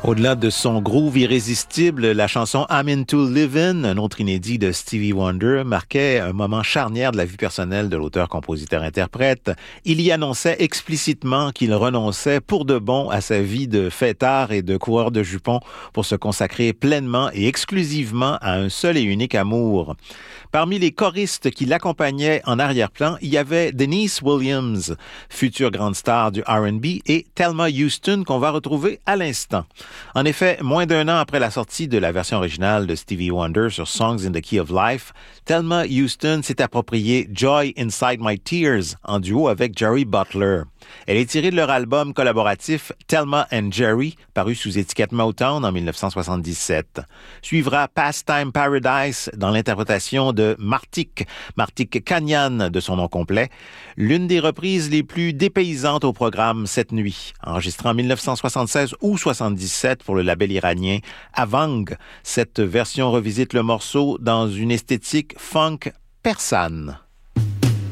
Au-delà de son groove irrésistible, la chanson I'm Into Livin', un autre inédit de Stevie Wonder, marquait un moment charnière de la vie personnelle de l'auteur-compositeur-interprète. Il y annonçait explicitement qu'il renonçait pour de bon à sa vie de fêtard et de coureur de jupons pour se consacrer pleinement et exclusivement à un seul et unique amour. Parmi les choristes qui l'accompagnaient en arrière-plan, il y avait Denise Williams, future grande star du R&B, et Thelma Houston qu'on va retrouver à l'instant. En effet, moins d'un an après la sortie de la version originale de Stevie Wonder sur Songs in the Key of Life, Thelma Houston s'est approprié Joy Inside My Tears en duo avec Jerry Butler. Elle est tirée de leur album collaboratif Thelma and Jerry, paru sous étiquette Motown en 1977. Suivra Pastime Paradise dans l'interprétation de Martik Kanyan de son nom complet, l'une des reprises les plus dépaysantes au programme cette nuit. Enregistrée en 1976 ou 77 pour le label iranien Avang, cette version revisite le morceau dans une esthétique funk persane.